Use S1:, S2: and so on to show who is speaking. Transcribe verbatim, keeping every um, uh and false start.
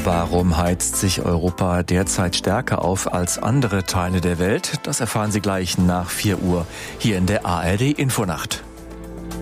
S1: Warum heizt sich Europa derzeit stärker auf als andere Teile der Welt? Das erfahren Sie gleich nach vier Uhr hier in der A R D Infonacht.